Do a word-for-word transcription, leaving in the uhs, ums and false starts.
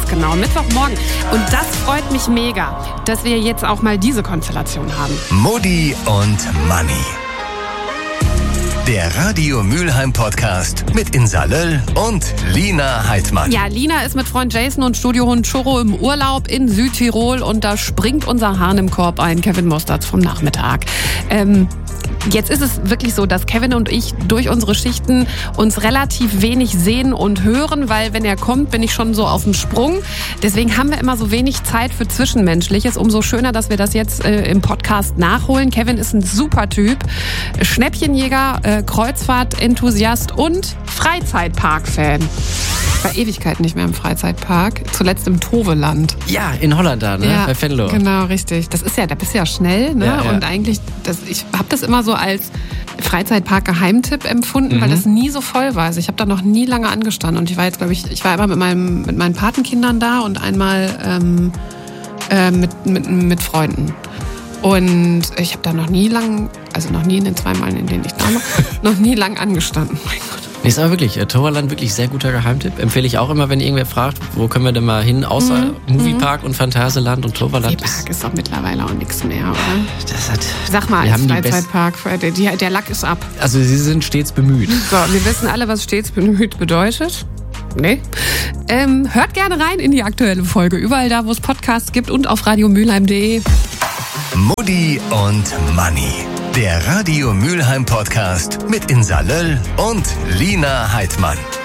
Ganz genau, Mittwochmorgen. Und das freut mich mega, dass wir jetzt auch mal diese Konstellation haben. Mutti und Manni. Der Radio Mülheim Podcast mit Insa Löll und Lina Heidmann. Ja, Lina ist mit Freund Jason und Studiohund Churro im Urlaub in Südtirol und da springt unser Hahn im Korb ein, Kevin Mostards vom Nachmittag. Ähm, Jetzt ist es wirklich so, dass Kevin und ich durch unsere Schichten uns relativ wenig sehen und hören, weil wenn er kommt, bin ich schon so auf dem Sprung. Deswegen haben wir immer so wenig Zeit für Zwischenmenschliches. Umso schöner, dass wir das jetzt äh, im Podcast nachholen. Kevin ist ein super Typ, Schnäppchenjäger, äh, Kreuzfahrt-Enthusiast und Freizeitpark-Fan. Ich war Ewigkeit nicht mehr im Freizeitpark, zuletzt im Toveland. Ja, in Holland da, ne? Ja, bei Venlo. Genau, richtig. Das ist ja, da bist du ja schnell, ne? Ja, ja. Und eigentlich, das, ich habe das immer so als Freizeitpark-Geheimtipp empfunden, Mhm. weil das nie so voll war. Also ich habe da noch nie lange angestanden und ich war jetzt, glaube ich, ich war immer mit meinem, mit meinen Patenkindern da und einmal ähm, äh, mit, mit, mit Freunden. Und ich habe da noch nie lang, also noch nie in den zwei Malen, in denen ich da war, noch nie lang angestanden. Mein Gott. Nee, ist aber wirklich, äh, Toverland wirklich sehr guter Geheimtipp. Empfehle ich auch immer, wenn irgendwer fragt, wo können wir denn mal hin, außer Mhm. Moviepark und Phantasialand und Toverland. Der Park ist doch mittlerweile auch nichts mehr, oder? Das hat, Sag mal, wir als haben die Freizeitpark, der, der, der Lack ist ab. Also sie sind stets bemüht. So, wir wissen alle, was stets bemüht bedeutet. Nee. Ähm, hört gerne rein in die aktuelle Folge. Überall da, wo es Podcasts gibt und auf radiomülheim punkt de. Mutti und Manni. Der Radio Mülheim Podcast mit Insa Löll und Lina Heidmann.